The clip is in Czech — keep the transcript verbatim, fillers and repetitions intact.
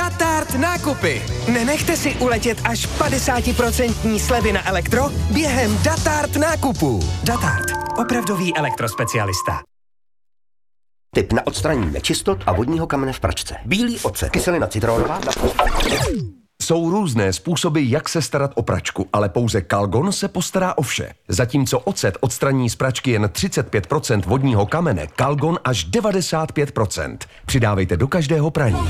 Datart nákupy. Nenechte si uletět až padesát procent slevy na elektro během Datart nákupů. Datart. Opravdový elektrospecialista. Tip na odstranění nečistot a vodního kamene v pračce. Bílý ocet, kyselina citronová. Jsou různé způsoby, jak se starat o pračku, ale pouze Calgon se postará o vše. Zatímco ocet odstraní z pračky jen třicet pět procent vodního kamene, Calgon až devadesát pět procent. Přidávejte do každého praní.